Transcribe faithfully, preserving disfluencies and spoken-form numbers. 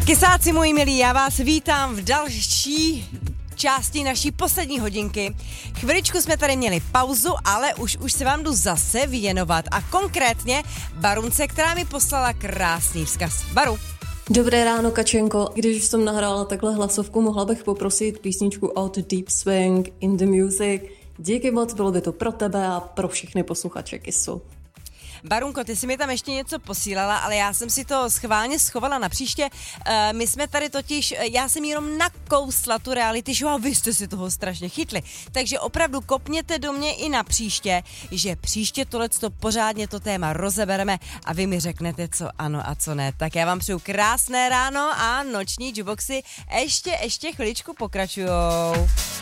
Kysáci moji milí, já vás vítám v další části naší poslední hodinky. Chviličku jsme tady měli pauzu, ale už, už se vám jdu zase věnovat a konkrétně Barunce, která mi poslala krásný vzkaz. Baru. Dobré ráno, Kačenko. Když jsem nahrála takhle hlasovku, mohla bych poprosit písničku od Deep Swing in the Music. Díky moc, bylo by to pro tebe a pro všechny posluchače Kissu. Barunko, ty jsi mi tam ještě něco posílala, ale já jsem si to schválně schovala na příště. E, my jsme tady totiž, já jsem jenom nakousla tu reality show a vy jste si toho strašně chytli. Takže opravdu kopněte do mě i na příště, že příště tohleto pořádně to téma rozebereme a vy mi řeknete, co ano a co ne. Tak já vám přeju krásné ráno a noční jukeboxy ještě, ještě chviličku pokračujou.